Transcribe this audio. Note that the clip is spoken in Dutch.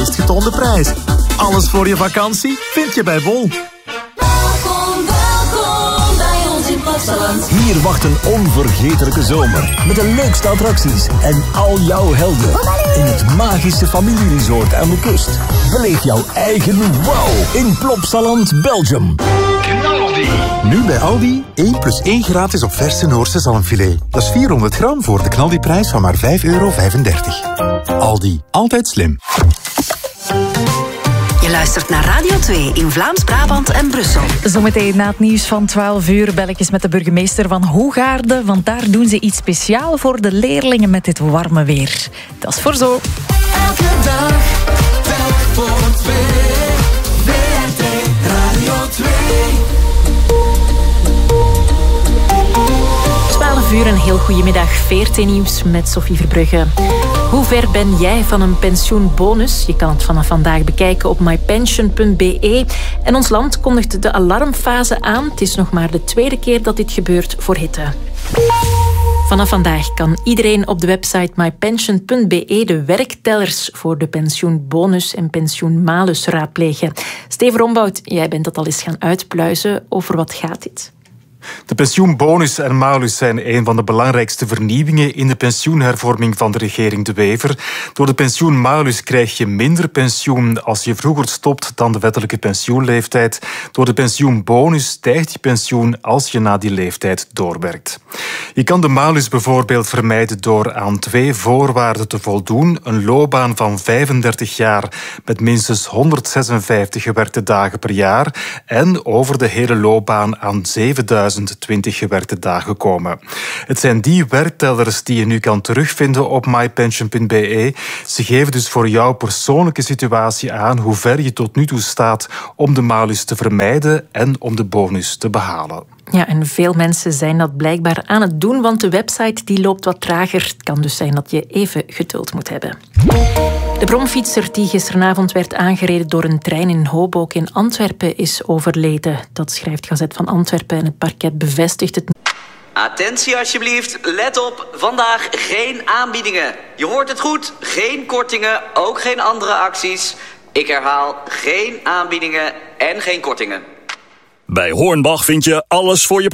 meest getoonde prijs. Alles voor je vakantie vind je bij Bol. Welkom bij ons in Plopsaland. Hier wacht een onvergetelijke zomer. Met de leukste attracties en al jouw helden. In het magische familieresort aan de kust. Beleef jouw eigen wow in Plopsaland, Belgium. Knaldi. Nu bij Aldi 1 plus 1 gratis op verse Noorse zalmfilet. Dat is 400 gram voor de knaldiprijs van maar €5,35. Aldi, altijd slim. Je luistert naar Radio 2 in Vlaams-Brabant en Brussel. Zometeen na het nieuws van 12 uur bel ik eens met de burgemeester van Hoegaarde, want daar doen ze iets speciaal voor de leerlingen met dit warme weer. Dat is voor zo. Elke dag, telk voor twee. WRT Radio 2. 12 uur, een heel goede middag. VRT Nieuws met Sophie Verbrugge. Hoe ver ben jij van een pensioenbonus? Je kan het vanaf vandaag bekijken op mypension.be. En ons land kondigt de alarmfase aan. Het is nog maar de tweede keer dat dit gebeurt voor hitte. Vanaf vandaag kan iedereen op de website mypension.be de werktellers voor de pensioenbonus en pensioenmalus raadplegen. Steven Rombout, jij bent dat al eens gaan uitpluizen. Over wat gaat dit? De pensioenbonus en malus zijn een van de belangrijkste vernieuwingen in de pensioenhervorming van de regering De Wever. Door de pensioenmalus krijg je minder pensioen als je vroeger stopt dan de wettelijke pensioenleeftijd. Door de pensioenbonus stijgt je pensioen als je na die leeftijd doorwerkt. Je kan de malus bijvoorbeeld vermijden door aan 2 voorwaarden te voldoen. Een loopbaan van 35 jaar met minstens 156 gewerkte dagen per jaar en over de hele loopbaan aan 7020 gewerkte dagen komen. Het zijn die werktellers die je nu kan terugvinden op mypension.be. Ze geven dus voor jouw persoonlijke situatie aan hoe ver je tot nu toe staat om de malus te vermijden en om de bonus te behalen. Ja, en veel mensen zijn dat blijkbaar aan het doen, want de website die loopt wat trager. Het kan dus zijn dat je even geduld moet hebben. De bromfietser die gisteravond werd aangereden door een trein in Hoboken in Antwerpen is overleden. Dat schrijft Gazet van Antwerpen en het parket bevestigt het. Attentie alsjeblieft, let op, vandaag geen aanbiedingen. Je hoort het goed, geen kortingen, ook geen andere acties. Ik herhaal, geen aanbiedingen en geen kortingen. Bij Hornbach vind je alles voor je